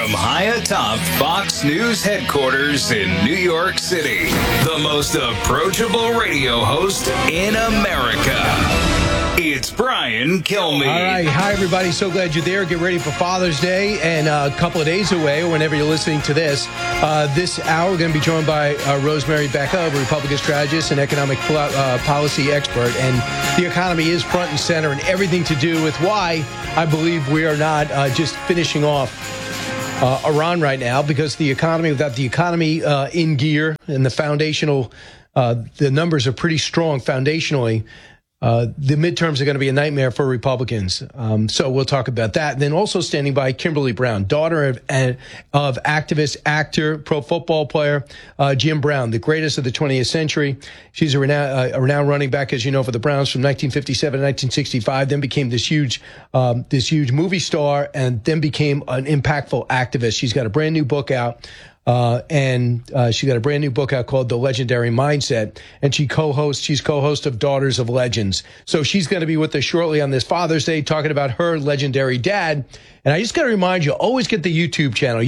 From high atop Fox News headquarters in New York City, the most approachable radio host in America. It's Brian Kilmeade. All right. Hi, everybody. So glad you're there. Get ready for Father's Day. And a couple of days away, or whenever you're listening to this hour, we're going to be joined by Rosemary Becca, a Republican strategist and economic policy expert. And the economy is front and center and everything to do with why I believe we are not just finishing off Iran right now, because the economy, without the economy in gear and the foundational, the numbers are pretty strong foundationally. The midterms are going to be a nightmare for Republicans. So we'll talk about that. And then also standing by, Kimberly Brown, daughter of activist, actor, pro football player, Jim Brown, the greatest of the 20th century. She's a renowned running back, as you know, for the Browns from 1957 to 1965, then became this huge movie star, and then became an impactful activist. She's got a brand new book out. And she got a brand new book out called The Legendary Mindset, and she's co-host of Daughters of Legends. So she's going to be with us shortly on this Father's Day, talking about her legendary dad. And I just got to remind you, always get the YouTube channel,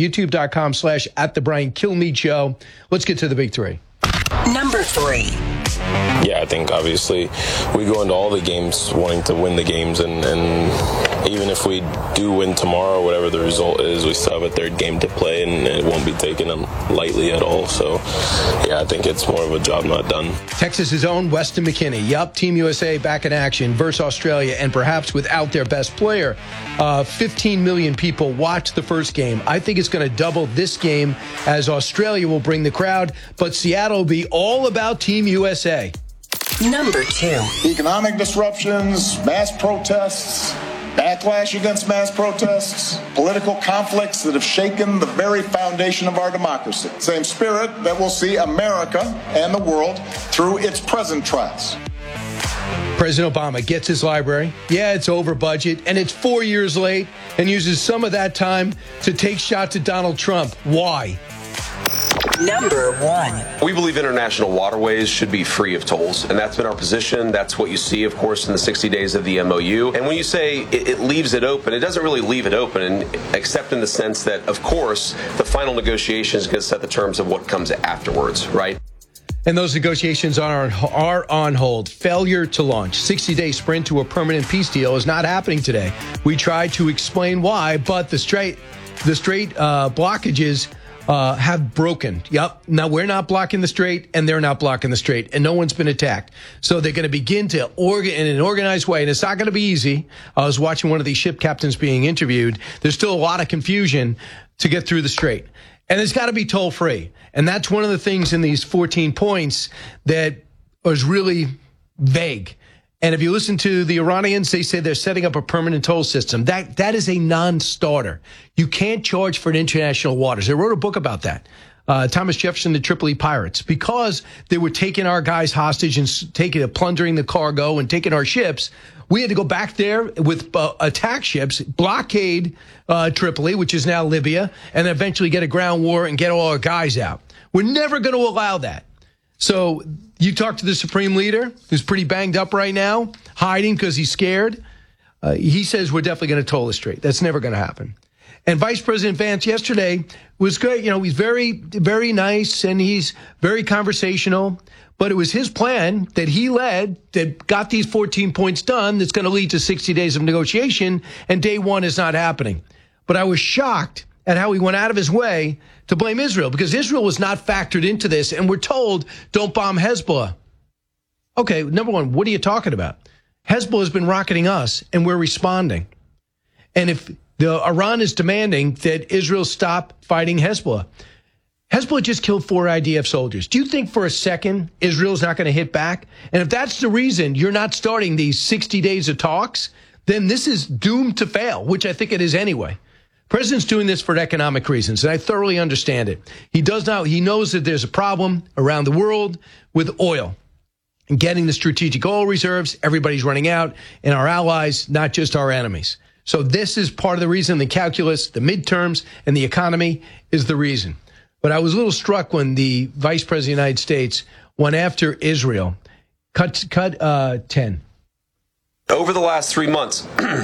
youtube.com/@TheBrianKilmeade Let's get to the big three. Number 3. Yeah, I think obviously we go into all the games wanting to win the games, and even if we do win tomorrow, whatever the result is, we still have a third game to play, and it won't be taken lightly at all. So, yeah, I think it's more of a job not done. Texas's own Weston McKennie. Yup, Team USA back in action versus Australia, and perhaps without their best player. 15 million people watched the first game. I think it's going to double this game, as Australia will bring the crowd, but Seattle will be all about Team USA. Number 2. Economic disruptions, mass protests, backlash against mass protests, political conflicts that have shaken the very foundation of our democracy. Same spirit that will see America and the world through its present trials. President Obama gets his library. Yeah, it's over budget, and it's 4 years late, and uses some of that time to take shots at Donald Trump. Why? Number 1. We believe international waterways should be free of tolls, and that's been our position. That's what you see, of course, in the 60 days of the MOU. And when you say it leaves it open, it doesn't really leave it open, except in the sense that, of course, the final negotiation is going to set the terms of what comes afterwards, right? And those negotiations are on hold. Failure to launch. 60-day sprint to a permanent peace deal is not happening today. We tried to explain why, but the straight blockages have broken. Yep. Now we're not blocking the strait, and they're not blocking the strait, and no one's been attacked. So they're going to begin to in an organized way, and it's not going to be easy. I was watching one of these ship captains being interviewed. There's still a lot of confusion to get through the strait, and it's got to be toll free. And that's one of the things in these 14 points that was really vague. And if you listen to the Iranians, they say they're setting up a permanent toll system. That is a non-starter. You can't charge for international waters. They wrote a book about that. Thomas Jefferson, the Tripoli Pirates, because they were taking our guys hostage and plundering the cargo and taking our ships. We had to go back there with attack ships, blockade Tripoli, which is now Libya, and eventually get a ground war and get all our guys out. We're never going to allow that. So you talk to the Supreme Leader, who's pretty banged up right now, hiding because he's scared. He says we're definitely going to toll the strait. That's never going to happen. And Vice President Vance yesterday was great. You know, he's very, very nice, and he's very conversational. But it was his plan that he led that got these 14 points done that's going to lead to 60 days of negotiation, and day one is not happening. But I was shocked at how he went out of his way to blame Israel, because Israel was not factored into this, and we're told, don't bomb Hezbollah. Okay, number one, what are you talking about? Hezbollah has been rocketing us, and we're responding. And if Iran is demanding that Israel stop fighting Hezbollah, Hezbollah just killed 4 IDF soldiers. Do you think for a second Israel's not going to hit back? And if that's the reason you're not starting these 60 days of talks, then this is doomed to fail, which I think it is anyway. President's doing this for economic reasons, and I thoroughly understand it. He knows that there's a problem around the world with oil and getting the strategic oil reserves. Everybody's running out, and our allies, not just our enemies. So this is part of the reason. The calculus, the midterms, and the economy is the reason. But I was a little struck when the Vice President of the United States went after Israel. Cut 10. Over the last 3 months,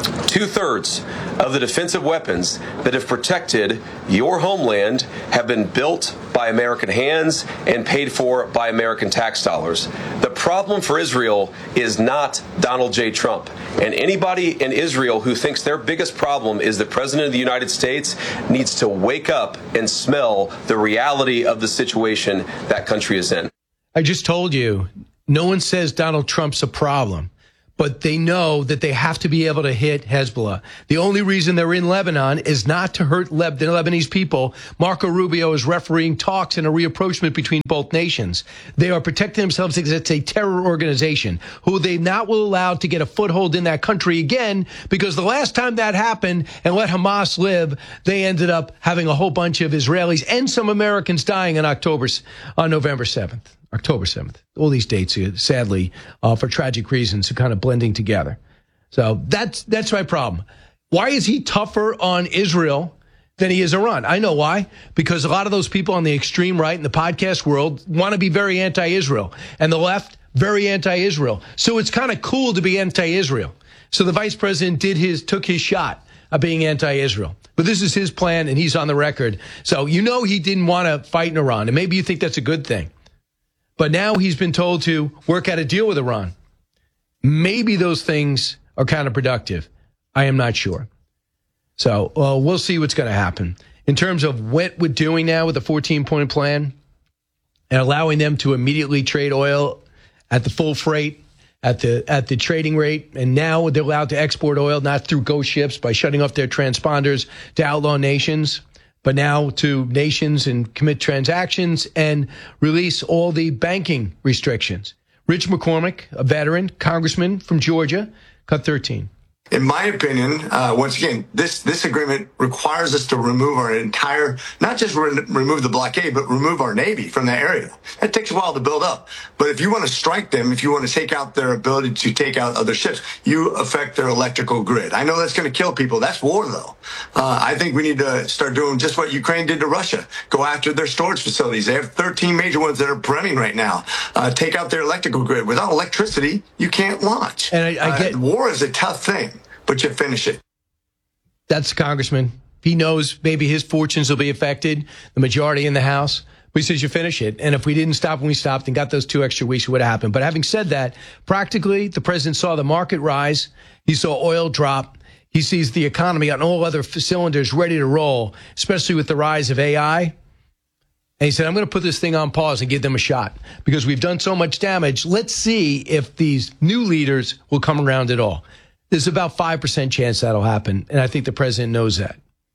2/3 of the defensive weapons that have protected your homeland have been built by American hands and paid for by American tax dollars. The problem for Israel is not Donald J. Trump. And anybody in Israel who thinks their biggest problem is the President of the United States needs to wake up and smell the reality of the situation that country is in. I just told you, no one says Donald Trump's a problem, but they know that they have to be able to hit Hezbollah. The only reason they're in Lebanon is not to hurt the Lebanese people. Marco Rubio is refereeing talks and a reapproachment between both nations. They are protecting themselves because it's a terror organization who they not will allow to get a foothold in that country again, because the last time that happened and let Hamas live, they ended up having a whole bunch of Israelis and some Americans dying on November 7th. October 7th. All these dates, sadly, for tragic reasons, are kind of blending together. So that's my problem. Why is he tougher on Israel than he is Iran? I know why. Because a lot of those people on the extreme right in the podcast world want to be very anti-Israel. And the left, very anti-Israel. So it's kind of cool to be anti-Israel. So the vice president took his shot of being anti-Israel. But this is his plan, and he's on the record. So he didn't want to fight in Iran. And maybe you think that's a good thing. But now he's been told to work out a deal with Iran. Maybe those things are counterproductive. I am not sure. So we'll see what's going to happen. In terms of what we're doing now with the 14-point plan and allowing them to immediately trade oil at the full freight, at the trading rate, and now they're allowed to export oil, not through ghost ships, by shutting off their transponders to outlaw nations, but now to nations and commit transactions and release all the banking restrictions. Rich McCormick, a veteran, congressman from Georgia, cut 13. In my opinion, once again, this agreement requires us to remove our entire, not just remove the blockade, but remove our Navy from that area. That takes a while to build up. But if you want to strike them, if you want to take out their ability to take out other ships, you affect their electrical grid. I know that's going to kill people. That's war, though. I think we need to start doing just what Ukraine did to Russia. Go after their storage facilities. They have 13 major ones that are burning right now. Take out their electrical grid. Without electricity, you can't launch. And I get war is a tough thing. But you finish it. That's the congressman. He knows maybe his fortunes will be affected, the majority in the House. But he says you finish it. And if we didn't stop when we stopped and got those 2 extra weeks, it would have happened. But having said that, practically, the president saw the market rise. He saw oil drop. He sees the economy on all other cylinders ready to roll, especially with the rise of AI. And he said, I'm going to put this thing on pause and give them a shot because we've done so much damage. Let's see if these new leaders will come around at all. There's about 5% chance that'll happen, and I think the president knows that.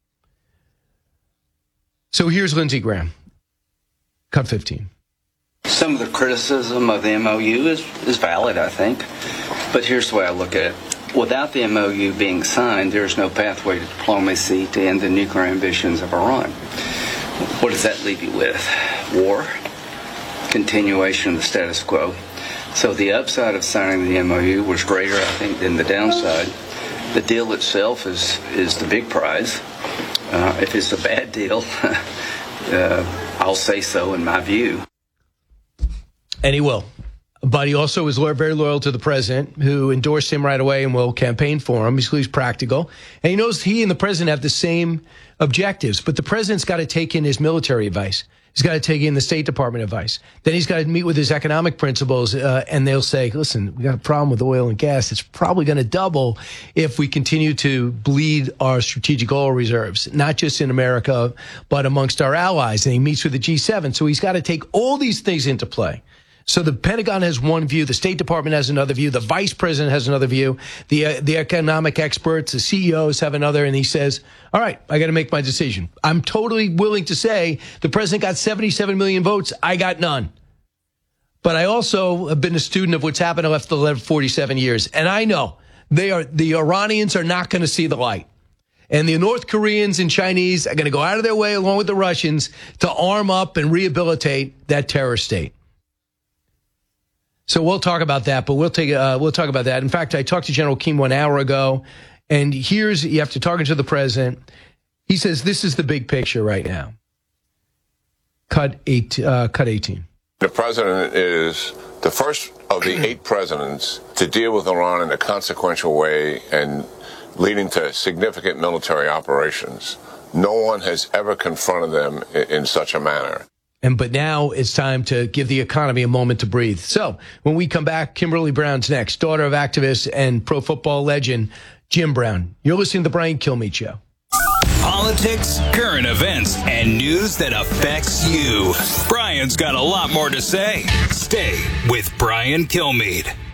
So here's Lindsey Graham. Cut 15. Some of the criticism of the MOU is valid, I think. But here's the way I look at it. Without the MOU being signed, there's no pathway to diplomacy to end the nuclear ambitions of Iran. What does that leave you with? War, continuation of the status quo. So the upside of signing the MOU was greater, I think, than the downside. The deal itself is the big prize. If it's a bad deal, I'll say so in my view. And he will. But he also is very loyal to the president, who endorsed him right away and will campaign for him. He's practical. And he knows he and the president have the same objectives. But the president's got to take in his military advice. He's got to take in the State Department advice. Then he's got to meet with his economic principals, and they'll say, listen, we got a problem with oil and gas. It's probably going to double if we continue to bleed our strategic oil reserves, not just in America, but amongst our allies. And he meets with the G7. So he's got to take all these things into play. So the Pentagon has one view, the State Department has another view, the Vice President has another view, the economic experts, the CEOs have another, and he says, all right, I got to make my decision. I'm totally willing to say the President got 77 million votes, I got none. But I also have been a student of what's happened after the last 47 years, and I know the Iranians are not going to see the light. And the North Koreans and Chinese are going to go out of their way, along with the Russians, to arm up and rehabilitate that terror state. So we'll talk about that, but we'll talk about that. In fact, I talked to General Keane 1 hour ago, and you have to talk to the president. He says this is the big picture right now. Cut 18. The president is the first of the 8 presidents to deal with Iran in a consequential way and leading to significant military operations. No one has ever confronted them in such a manner. But now it's time to give the economy a moment to breathe. So when we come back, Kimberly Brown's next, daughter of activist and pro football legend Jim Brown. You're listening to the Brian Kilmeade Show. Politics, current events, and news that affects you. Brian's got a lot more to say. Stay with Brian Kilmeade.